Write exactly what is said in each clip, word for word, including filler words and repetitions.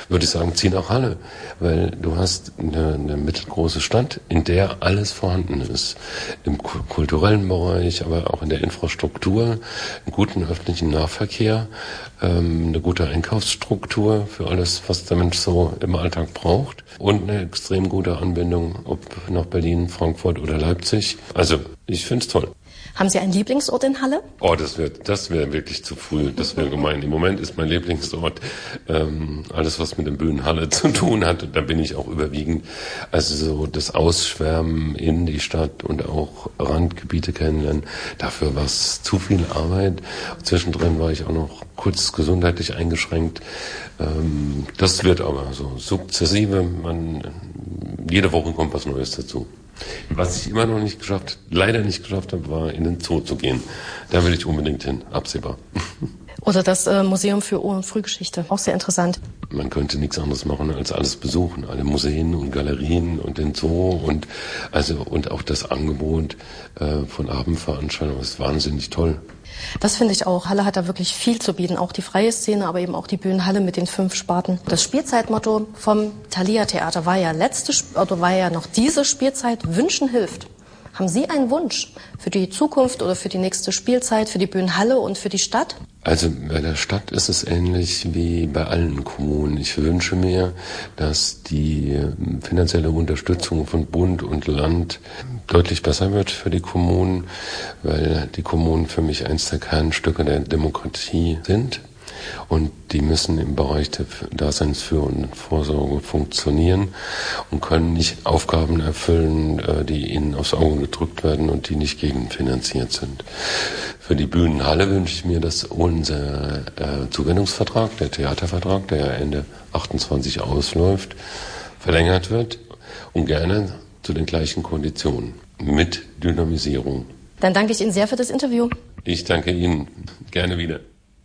würde ich sagen, zieh nach Halle, weil du hast eine, eine mittelgroße Stadt, in der alles vorhanden ist. Im kulturellen Bereich, aber auch in der Infrastruktur, einen guten öffentlichen Nahverkehr, ähm, eine gute Einkaufsstruktur für alles, was der Mensch so im Alltag braucht und eine extrem gute Anbindung, ob nach Berlin, Frankfurt oder Leipzig. Also, ich finde es toll. Haben Sie einen Lieblingsort in Halle? Oh, das wäre das wäre wirklich zu früh, das wäre gemein. Im Moment ist mein Lieblingsort ähm, alles, was mit dem Bühnenhalle zu tun hat. Und da bin ich auch überwiegend. Also so das Ausschwärmen in die Stadt und auch Randgebiete kennenlernen. Dafür war es zu viel Arbeit. Zwischendrin war ich auch noch kurz gesundheitlich eingeschränkt. Ähm, das wird aber so sukzessive. Man, jede Woche kommt was Neues dazu. Was ich immer noch nicht geschafft, leider nicht geschafft habe, war in den Zoo zu gehen. Da will ich unbedingt hin, absehbar. Oder das äh, Museum für Ur- und Frühgeschichte, auch sehr interessant. Man könnte nichts anderes machen als alles besuchen, alle Museen und Galerien und den Zoo und also und auch das Angebot äh, von Abendveranstaltungen ist wahnsinnig toll. Das finde ich auch. Halle hat da wirklich viel zu bieten. Auch die freie Szene, aber eben auch die Bühnenhalle mit den fünf Sparten. Das Spielzeitmotto vom Thalia Theater war ja letzte, oder war ja noch diese Spielzeit: Wünschen hilft. Haben Sie einen Wunsch für die Zukunft oder für die nächste Spielzeit, für die Bühnenhalle und für die Stadt? Also bei der Stadt ist es ähnlich wie bei allen Kommunen. Ich wünsche mir, dass die finanzielle Unterstützung von Bund und Land deutlich besser wird für die Kommunen, weil die Kommunen für mich eins der Kernstücke der Demokratie sind. Und die müssen im Bereich der Daseinsfürsorge und Vorsorge funktionieren und können nicht Aufgaben erfüllen, die ihnen aufs Auge gedrückt werden und die nicht gegenfinanziert sind. Für die Bühnenhalle wünsche ich mir, dass unser äh, Zuwendungsvertrag, der Theatervertrag, der ja Ende achtundzwanzig ausläuft, verlängert wird und gerne zu den gleichen Konditionen mit Dynamisierung. Dann danke ich Ihnen sehr für das Interview. Ich danke Ihnen. Gerne wieder.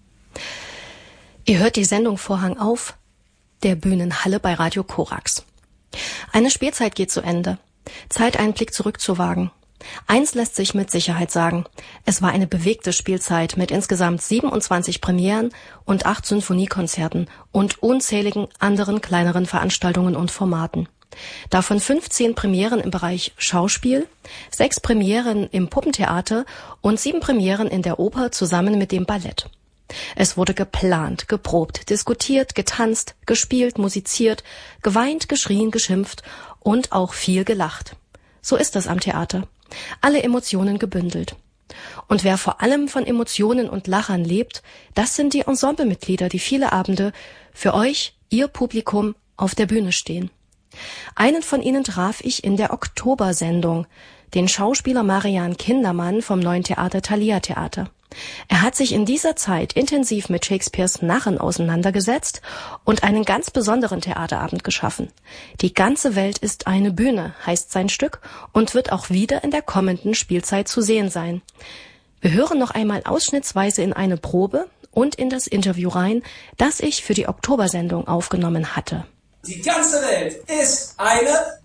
Ihr hört die Sendung Vorhang auf der Bühnenhalle bei Radio Korax. Eine Spielzeit geht zu Ende. Zeit, einen Blick zurückzuwagen. Eins lässt sich mit Sicherheit sagen: Es war eine bewegte Spielzeit mit insgesamt siebenundzwanzig Premieren und acht Sinfoniekonzerten und unzähligen anderen kleineren Veranstaltungen und Formaten. Davon fünfzehn Premieren im Bereich Schauspiel, sechs Premieren im Puppentheater und sieben Premieren in der Oper zusammen mit dem Ballett. Es wurde geplant, geprobt, diskutiert, getanzt, gespielt, musiziert, geweint, geschrien, geschimpft und auch viel gelacht. So ist es am Theater. Alle Emotionen gebündelt. Und wer vor allem von Emotionen und Lachern lebt, das sind die Ensemblemitglieder, die viele Abende für euch, ihr Publikum, auf der Bühne stehen. Einen von ihnen traf ich in der Oktobersendung, den Schauspieler Marian Kindermann vom Neuen Theater Thalia Theater. Er hat sich in dieser Zeit intensiv mit Shakespeares Narren auseinandergesetzt und einen ganz besonderen Theaterabend geschaffen. Die ganze Welt ist eine Bühne, heißt sein Stück, und wird auch wieder in der kommenden Spielzeit zu sehen sein. Wir hören noch einmal ausschnittsweise in eine Probe und in das Interview rein, das ich für die Oktobersendung aufgenommen hatte. Die ganze Welt ist eine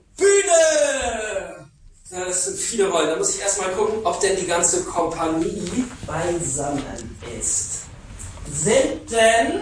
Bühne! Ja, das sind viele Rollen. Da muss ich erstmal gucken, ob denn die ganze Kompanie beisammen ist. Sind denn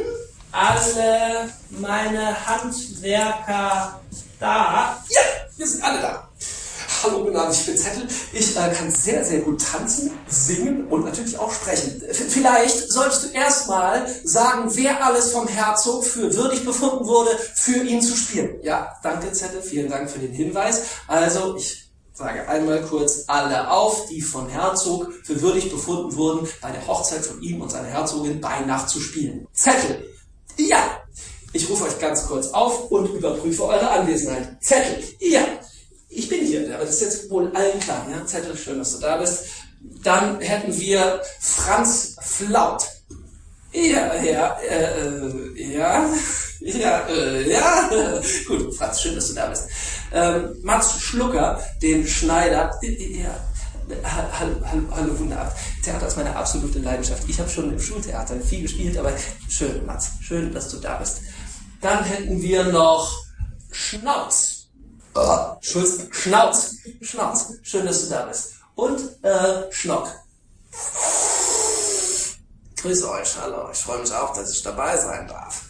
alle meine Handwerker da? Ja, wir sind alle da. Hallo, mein Name ist, ich bin Zettel. Ich äh, kann sehr, sehr gut tanzen, singen und natürlich auch sprechen. Vielleicht solltest du erstmal sagen, wer alles vom Herzog für würdig befunden wurde, für ihn zu spielen. Ja, danke Zettel, vielen Dank für den Hinweis. Also, ich sage einmal kurz alle auf, die von Herzog für würdig befunden wurden, bei der Hochzeit von ihm und seiner Herzogin bei Nacht zu spielen. Zettel. Ja. Ich rufe euch ganz kurz auf und überprüfe eure Anwesenheit. Zettel. Ja. Ich bin hier, aber das ist jetzt wohl allen klar. Ja? Zettel, schön, dass du da bist. Dann hätten wir Franz Flaut. Ja, ja, äh, ja, ja, äh, ja. Gut, Franz, schön, dass du da bist. Ähm, Mats Schlucker, den Schneider. Ja, hallo, hallo, hallo, wunderbar. Theater ist meine absolute Leidenschaft. Ich habe schon im Schultheater viel gespielt, aber schön, Mats, schön, dass du da bist. Dann hätten wir noch Schnauz. Oh, Schulz, Schnauz, Schnauz, schön, dass du da bist. Und, äh, Schnock. Grüße euch, hallo, ich freue mich auch, dass ich dabei sein darf.